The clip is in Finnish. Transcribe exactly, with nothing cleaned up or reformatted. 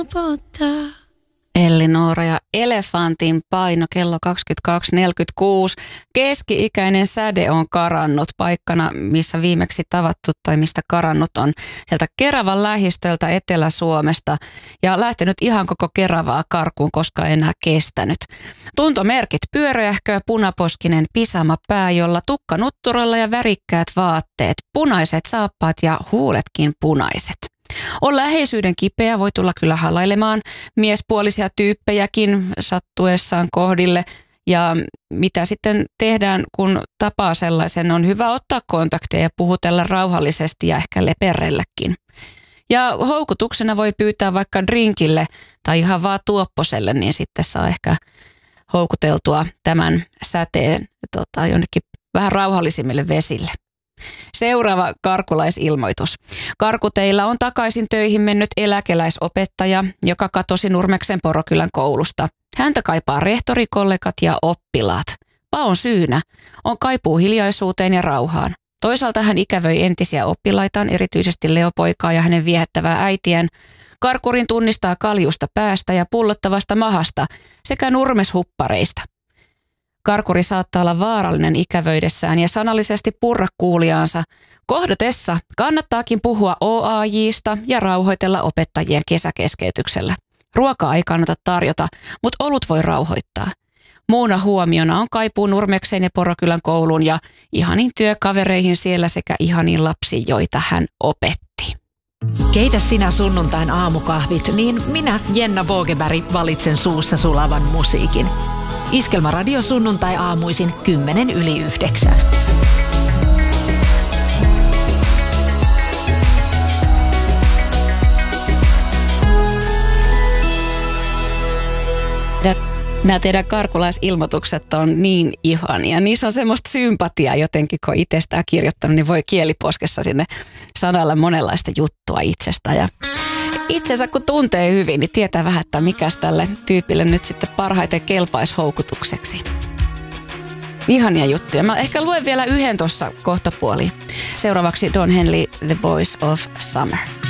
Elli-Noora ja Elefantin paino kello kaksikymmentäkaksi neljäkymmentäkuusi. Keski-ikäinen säde on karannut paikkana, missä viimeksi tavattu tai mistä karannut on sieltä Keravan lähistöltä Etelä-Suomesta ja lähtenyt ihan koko Keravaa karkuun, koska ei enää kestänyt. Tuntomerkit: pyöreähkö, punaposkinen pisama pää, jolla tukka nutturalla ja värikkäät vaatteet, punaiset saappaat ja huuletkin punaiset. On läheisyyden kipeä, voi tulla kyllä halailemaan miespuolisia tyyppejäkin sattuessaan kohdille. Ja mitä sitten tehdään, kun tapaa sellaisen, on hyvä ottaa kontakteja ja puhutella rauhallisesti ja ehkä leperrelläkin. Ja houkutuksena voi pyytää vaikka drinkille tai ihan vaan tuopposelle, niin sitten saa ehkä houkuteltua tämän säteen tota, jonnekin vähän rauhallisimmille vesille. Seuraava karkulaisilmoitus. Karkuteillä on takaisin töihin mennyt eläkeläisopettaja, joka katosi Nurmeksen Porokylän koulusta. Häntä kaipaa rehtorikollegat ja oppilaat. Paon syynä on kaipuu hiljaisuuteen ja rauhaan. Toisaalta hän ikävöi entisiä oppilaitaan, erityisesti Leopoikaa ja hänen viehättävää äitien. Karkurin tunnistaa kaljusta päästä ja pullottavasta mahasta sekä nurmeshuppareista. Karkuri saattaa olla vaarallinen ikävöidessään ja sanallisesti purra kuulijaansa. Kohdatessa kannattaakin puhua O A J:sta ja rauhoitella opettajien kesäkeskeytyksellä. Ruokaa ei kannata tarjota, mutta olut voi rauhoittaa. Muuna huomiona on kaipuu Nurmekseen ja Porokylän kouluun ja ihaniin työkavereihin siellä sekä ihaniin lapsiin, joita hän opetti. Keitä sinä sunnuntain aamukahvit, niin minä, Jenna Bogeberg, valitsen suussa sulavan musiikin. Iskelmäradio sunnuntai aamuisin kymmenen yli yhdeksän. Nämä teidän karkulaisilmoitukset on niin ihania. Niissä on semmoista sympatiaa jotenkin, kun itsestään kirjoittanut, niin voi kieliposkessa sinne sanalla monenlaista juttua itsestä. Ja itsensä kun tuntee hyvin, niin tietää vähän, että mikäs tälle tyypille nyt sitten parhaiten kelpaisi houkutukseksi. Ihania juttuja. Mä ehkä luen vielä yhden tuossa kohtapuoliin. Seuraavaksi Don Henley, The Boys of Summer.